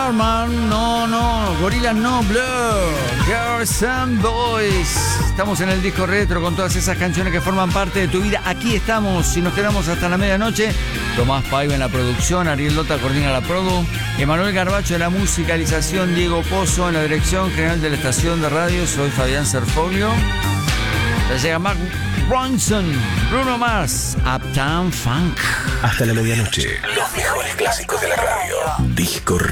Starman, no, Gorillaz no, Blur, Girls and Boys. Estamos en el disco retro con todas esas canciones que forman parte de tu vida. Aquí estamos y nos quedamos hasta la medianoche. Tomás Paiva en la producción, Ariel Lota coordina la produ, Emanuel Garbacho en la musicalización, Diego Pozo en la dirección general de la estación de radio. Soy Fabián Serfolio. Ya llega Mark Ronson, Bruno Mars, Uptown Funk. Hasta la medianoche. Los mejores clásicos de la radio. Disco